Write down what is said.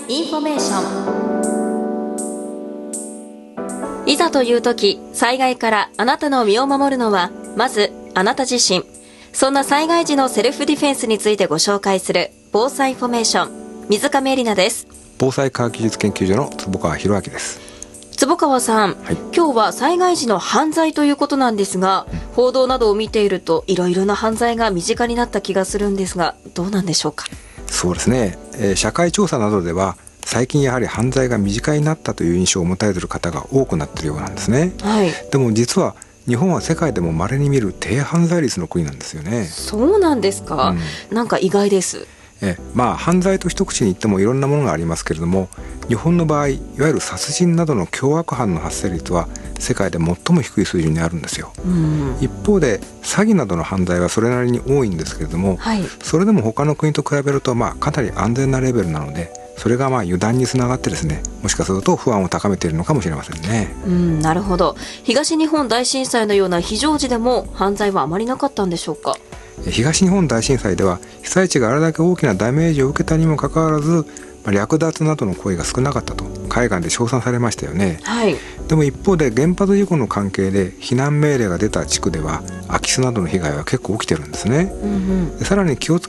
インフォメーション。いざという時、災害からあなたの身を守るのはまずあなた自身。そんな災害時のセルフディフェンスについてご紹介する防災インフォメーション、水上絵里奈です。 防災科学技術研究所の坪川博明です。 坪川さん、今日は災害時の犯罪ということなんですが、報道などを見ているといろいろな犯罪が身近になった気がするんですが、どうなんでしょうか。 そうですね、社会調査などでは最近やはり犯罪が身近になったという印象を持たれている方が多くなっているようなんですね。でも実は日本は世界でも稀に見る低犯罪率の国なんですよね。 そうなんですか、なんか意外です。 犯罪と一口に言ってもいろんなものがありますけれども、日本の場合いわゆる殺人などの凶悪犯の発生率は世界で最も低い水準にあるんですよ。一方で詐欺などの犯罪はそれなりに多いんですけれども、それでも他の国と比べるとかなり安全なレベルなので、それが油断につながってですね、もしかすると不安を高めているのかもしれませんね。 なるほど。東日本大震災のような非常時でも犯罪はあまりなかったんでしょうか。 東日本大震災では被災地があれだけ大きなダメージを受けたにもかかわらず、略奪などの行為が少なかったと海外で称賛されましたよね。でも一方で原発事故の関係で避難命令が出た地区では空き巣などの被害は結構起きてるんですね。さらに気をつ